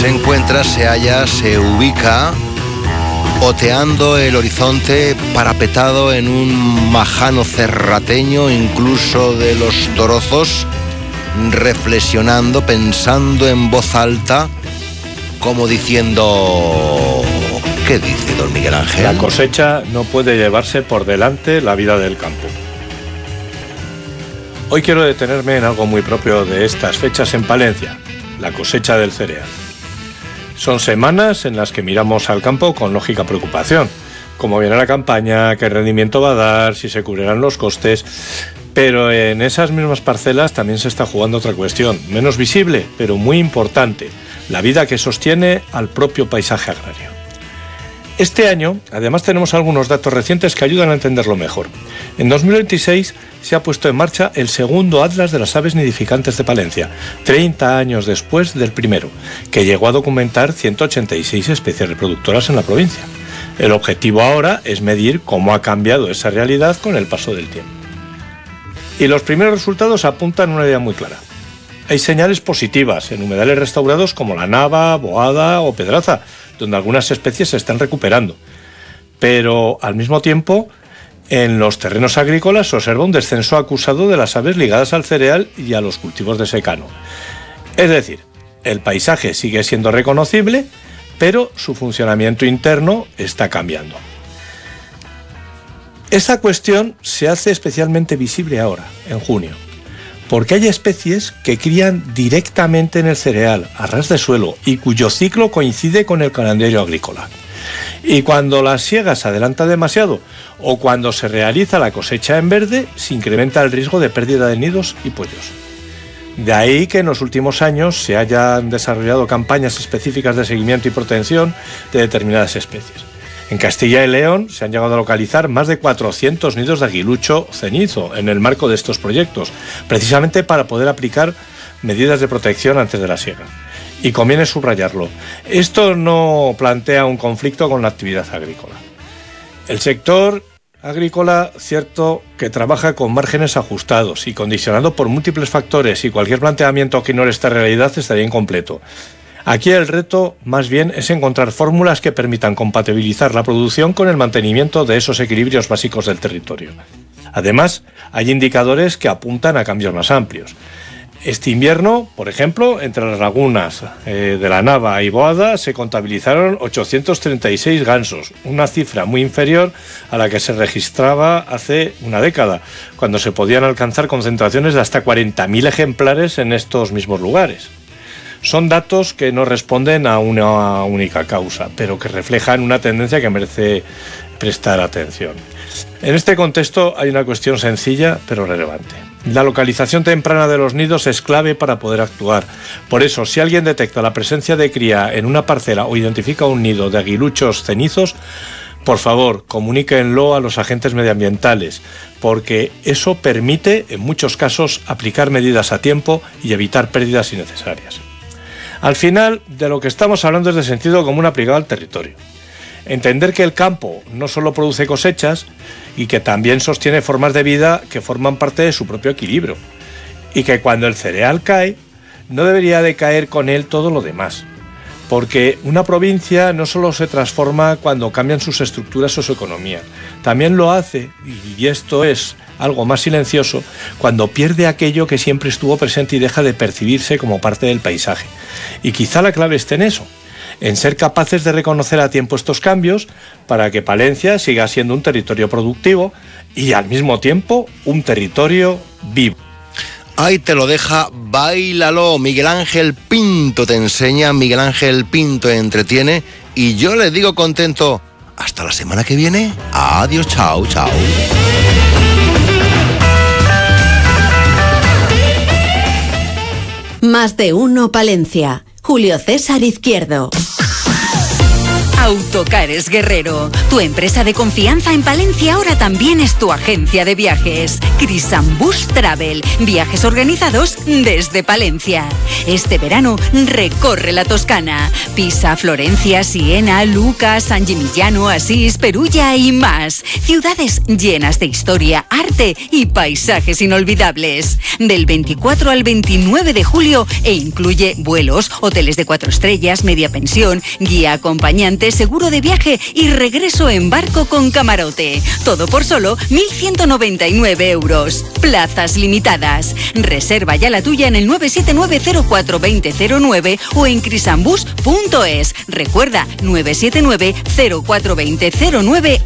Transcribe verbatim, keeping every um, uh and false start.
se encuentra, se halla, se ubica oteando el horizonte, parapetado en un majano cerrateño, incluso de los Torozos, reflexionando, pensando en voz alta, como diciendo... ¿Qué dice don Miguel Ángel? La cosecha no puede llevarse por delante la vida del campo. Hoy quiero detenerme en algo muy propio de estas fechas en Palencia, la cosecha del cereal. Son semanas en las que miramos al campo con lógica preocupación. Cómo viene la campaña, qué rendimiento va a dar, si se cubrirán los costes. Pero en esas mismas parcelas también se está jugando otra cuestión, menos visible, pero muy importante, la vida que sostiene al propio paisaje agrario. Este año, además, tenemos algunos datos recientes que ayudan a entenderlo mejor. En dos mil veintiséis se ha puesto en marcha el segundo Atlas de las aves nidificantes de Palencia, treinta años después del primero, que llegó a documentar ciento ochenta y seis especies reproductoras en la provincia. El objetivo ahora es medir cómo ha cambiado esa realidad con el paso del tiempo. Y los primeros resultados apuntan una idea muy clara. Hay señales positivas en humedales restaurados como la Nava, Boada o Pedraza, donde algunas especies se están recuperando. Pero, al mismo tiempo, en los terrenos agrícolas se observa un descenso acusado de las aves ligadas al cereal y a los cultivos de secano. Es decir, el paisaje sigue siendo reconocible, pero su funcionamiento interno está cambiando. Esta cuestión se hace especialmente visible ahora, en junio, porque hay especies que crían directamente en el cereal, a ras de suelo, y cuyo ciclo coincide con el calendario agrícola. Y cuando la siega se adelanta demasiado, o cuando se realiza la cosecha en verde, se incrementa el riesgo de pérdida de nidos y pollos. De ahí que en los últimos años se hayan desarrollado campañas específicas de seguimiento y protección de determinadas especies. En Castilla y León se han llegado a localizar más de cuatrocientos nidos de aguilucho cenizo en el marco de estos proyectos, precisamente para poder aplicar medidas de protección antes de la siega. Y conviene subrayarlo, esto no plantea un conflicto con la actividad agrícola. El sector agrícola, cierto que trabaja con márgenes ajustados y condicionado por múltiples factores, y cualquier planteamiento que ignore esta realidad estaría incompleto. Aquí el reto, más bien, es encontrar fórmulas que permitan compatibilizar la producción con el mantenimiento de esos equilibrios básicos del territorio. Además, hay indicadores que apuntan a cambios más amplios. Este invierno, por ejemplo, entre las lagunas eh, de la Nava y Boada se contabilizaron ochocientos treinta y seis gansos, una cifra muy inferior a la que se registraba hace una década, cuando se podían alcanzar concentraciones de hasta cuarenta mil ejemplares en estos mismos lugares. Son datos que no responden a una única causa, pero que reflejan una tendencia que merece prestar atención. En este contexto hay una cuestión sencilla pero relevante. La localización temprana de los nidos es clave para poder actuar. Por eso, si alguien detecta la presencia de cría en una parcela o identifica un nido de aguiluchos cenizos, por favor, comuníquenlo a los agentes medioambientales, porque eso permite, en muchos casos, aplicar medidas a tiempo y evitar pérdidas innecesarias. Al final, de lo que estamos hablando es de sentido común aplicado al territorio. Entender que el campo no solo produce cosechas y que también sostiene formas de vida que forman parte de su propio equilibrio. Y que cuando el cereal cae, no debería de caer con él todo lo demás. Porque una provincia no solo se transforma cuando cambian sus estructuras o su economía, también lo hace, y esto es algo más silencioso, cuando pierde aquello que siempre estuvo presente y deja de percibirse como parte del paisaje. Y quizá la clave esté en eso, en ser capaces de reconocer a tiempo estos cambios para que Palencia siga siendo un territorio productivo y al mismo tiempo un territorio vivo. Ahí te lo deja, báilalo. Miguel Ángel Pinto te enseña, Miguel Ángel Pinto entretiene, y yo le digo contento, hasta la semana que viene. Adiós, chao, chao. Más de uno Palencia. Julio César Izquierdo. Autocares Guerrero, tu empresa de confianza en Palencia ahora también es tu agencia de viajes. Crisambus Travel, viajes organizados desde Palencia. Este verano recorre la Toscana, Pisa, Florencia, Siena, Lucca, San Gimignano, Asís, Perugia y más. Ciudades llenas de historia, arte y paisajes inolvidables. Del veinticuatro al veintinueve de julio e incluye vuelos, hoteles de cuatro estrellas, media pensión, guía acompañante, seguro de viaje y regreso en barco con camarote. Todo por solo mil ciento noventa y nueve euros. Plazas limitadas. Reserva ya la tuya en el nueve siete nueve cero cuatro dos cero cero nueve o en crisambus punto es. Recuerda, nueve siete nueve cero cuatro dos cero cero nueve